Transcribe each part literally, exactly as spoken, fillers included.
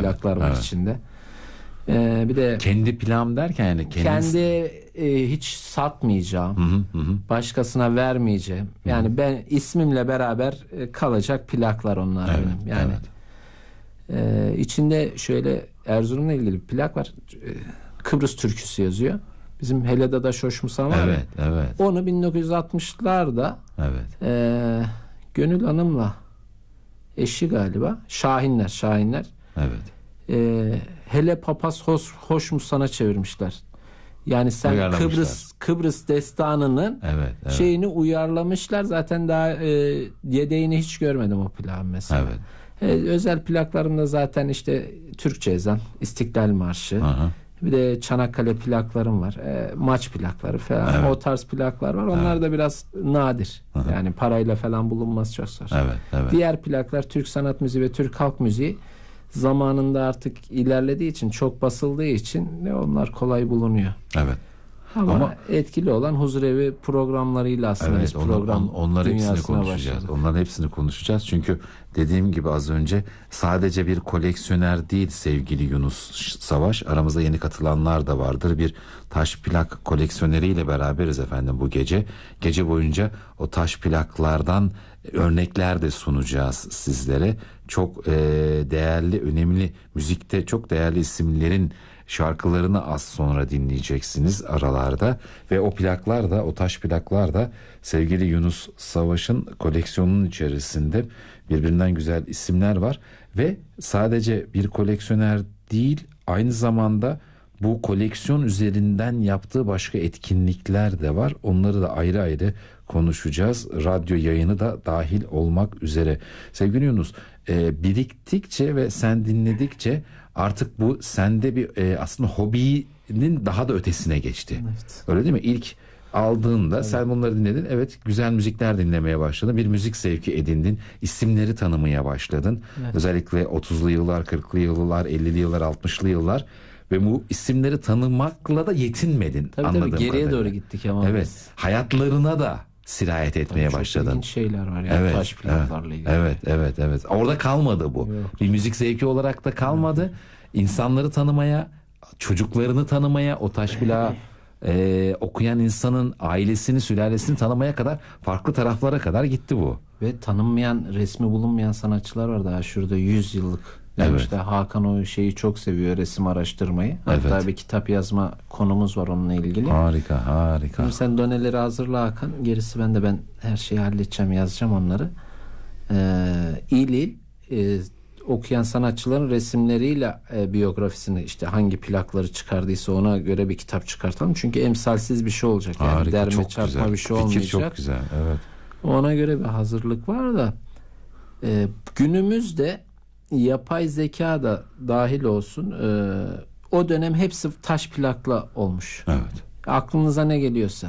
plaklar var evet. içinde. Ee, bir de kendi plağım derken yani kendiniz... kendi e, hiç satmayacağım, Hı hı hı. başkasına vermeyeceğim. Yani hı hı. ben ismimle beraber e, kalacak plaklar onlar evet, benim. Yani evet. e, içinde şöyle Erzurum'la ilgili bir plak var. E, Kıbrıs türküsü yazıyor. Bizim Hele Dada Şoş Musa var evet, ya. Evet. Onu bin dokuz yüz altmışlarda evet. e, Gönül Hanım'la eşi galiba Şahinler, Şahinler. Evet. E, Hele Papaz Hoş, Hoş Musa'na çevirmişler. Yani sen Kıbrıs Kıbrıs destanının evet, evet. şeyini uyarlamışlar. Zaten daha e, yedeğini hiç görmedim o plağın mesela. Evet. E, özel plaklarımda zaten işte Türkçe ezan, İstiklal Marşı. Aha. Bir de Çanakkale plaklarım var. E, maç plakları falan. Evet. O tarz plaklar var. Onlar evet. da biraz nadir. Aha. Yani parayla falan bulunması çok zor. Evet, evet. Diğer plaklar Türk sanat müziği ve Türk halk müziği zamanında artık ilerlediği için, çok basıldığı için onlar kolay bulunuyor. Evet. Ama, Ama etkili olan huzurevi programlarıyla aslında evet, biz program on, onları hepsini konuşacağız. Başladık. Onların hepsini konuşacağız. Çünkü dediğim gibi az önce sadece bir koleksiyoner değil sevgili Yunus Savaş. Aramızda yeni katılanlar da vardır. Bir taş plak koleksiyoneriyle beraberiz efendim bu gece. Gece boyunca o taş plaklardan örnekler de sunacağız sizlere. Çok e, değerli, önemli, müzikte çok değerli isimlerin şarkılarını az sonra dinleyeceksiniz aralarda ve o plaklar da, o taş plaklar da sevgili Yunus Savaş'ın koleksiyonunun içerisinde birbirinden güzel isimler var ve sadece bir koleksiyoner değil, aynı zamanda bu koleksiyon üzerinden yaptığı başka etkinlikler de var. Onları da ayrı ayrı konuşacağız. Radyo yayını da dahil olmak üzere. Sevgili Yunus, e, biriktikçe ve sen dinledikçe artık bu sende bir e, aslında hobinin daha da ötesine geçti. Evet. Öyle değil mi? İlk aldığında evet. sen bunları dinledin. Evet, güzel müzikler dinlemeye başladın. Bir müzik zevki edindin. İsimleri tanımaya başladın. Evet. Özellikle otuzlu yıllar, kırklı yıllar, ellili yıllar, altmışlı yıllar ve bu isimleri tanımakla da yetinmedin. Tabii anladığım tabii geriye kadarıyla. doğru gittik ama. Evet. Biz. Hayatlarına da sirayet etmeye tabii başladın. Çok ilginç şeyler var ya evet, taş plaklarla ilgili. Evet, evet, evet. Orada kalmadı bu. Yok. Bir müzik zevki olarak da kalmadı. Evet. İnsanları tanımaya, çocuklarını tanımaya, o taş plağı e, okuyan insanın ailesini, sülalesini tanımaya kadar farklı taraflara kadar gitti bu. Ve tanınmayan, resmi bulunmayan sanatçılar var daha şurada yüz yıllık. Yani evet. işte Hakan o şeyi çok seviyor, resim araştırmayı. Hatta evet. bir kitap yazma konumuz var onunla ilgili. Harika, harika. Şimdi sen doneleri hazırla Hakan. Gerisi ben de ben her şeyi halledeceğim, yazacağım onları. Ee, İl il e, okuyan sanatçıların resimleriyle e, biyografisini işte hangi plakları çıkardıysa ona göre bir kitap çıkartalım. Çünkü emsalsiz bir şey olacak. Yani harika, derme çarpma güzel. Bir şey olmayacak. Fikir çok güzel, evet. Ona göre bir hazırlık var da e, günümüzde yapay zeka da dahil olsun. Ee, o dönem hepsi taş plakla olmuş. Evet. Aklınıza ne geliyorsa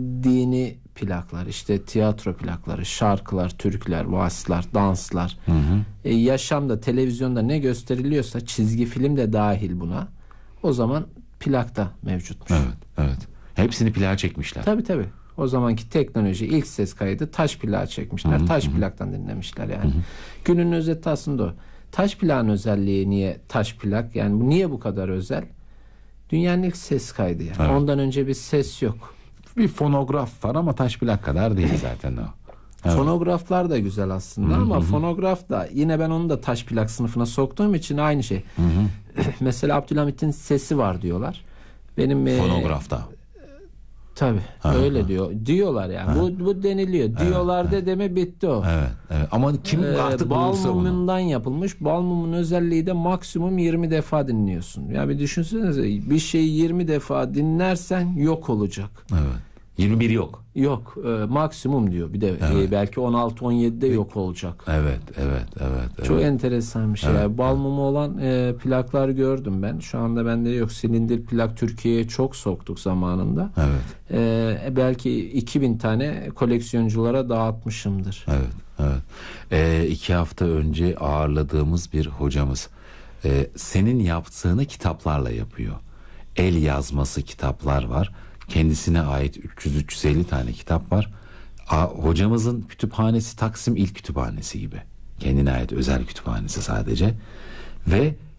dini plaklar, işte tiyatro plakları, şarkılar, türküler, vasılar, danslar. Hı hı. Ee, yaşamda, televizyonda ne gösteriliyorsa çizgi film de dahil buna. O zaman plakta mevcutmuş. Evet, evet. Hepsini plağa çekmişler. Tabii tabii. O zamanki teknoloji, ilk ses kaydı taş plağa çekmişler. Hı hı, taş hı. plaktan dinlemişler yani. Hı hı. Günün özeti aslında o. Taş plağın özelliği niye taş plak? Yani bu niye bu kadar özel? Dünyanın ilk ses kaydı yani. Evet. Ondan önce bir ses yok. Bir fonograf var ama taş plak kadar değil zaten o. Evet. Fonograflar da güzel aslında hı-hı. ama fonograf da yine ben onu da taş plak sınıfına soktuğum için aynı şey. Mesela Abdülhamit'in sesi var diyorlar. Benim fonografta. E, Tabii ha, öyle ha. diyor. Diyorlar yani. Ha. Bu bu deniliyor. Evet, diyorlar evet. de deme bitti o. Evet, evet. Ama kim ee, artık bal mumundan yapılmış. Bal mumunun özelliği de maksimum yirmi defa dinliyorsun. Ya bir düşünsenize bir şeyi yirmi defa dinlersen yok olacak. Evet. yirmi bir yok. Yok. E, maksimum diyor. Bir de evet. e, belki on altı on yedide yok olacak. Evet, evet, evet. Çok evet. enteresan bir şey. Evet, bal evet. mumu olan e, plaklar gördüm ben. Şu anda bende yok. Silindir plak Türkiye'ye çok soktuk zamanında. Evet. E, belki iki bin tane koleksiyonculara dağıtmışımdır. Evet, evet. E, iki hafta önce ağırladığımız bir hocamız e, senin yaptığını kitaplarla yapıyor. El yazması kitaplar var. Kendisine ait üç yüz üç yüz elli tane kitap var. A, hocamızın kütüphanesi Taksim İl Kütüphanesi gibi. Kendine ait özel kütüphanesi sadece. Ve